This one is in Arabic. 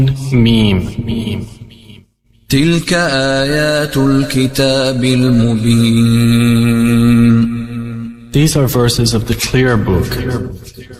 ميم. تلك آيات الكتاب المبين. These are verses of the clear book.